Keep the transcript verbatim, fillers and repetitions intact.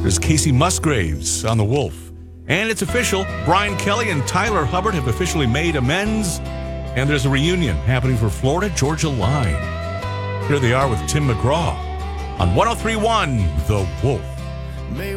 There's Casey Musgraves on The Wolf. And it's official. Brian Kelly and Tyler Hubbard have officially made amends. And there's a reunion happening for Florida Georgia Line. Here they are with Tim McGraw on one oh three point one The Wolf.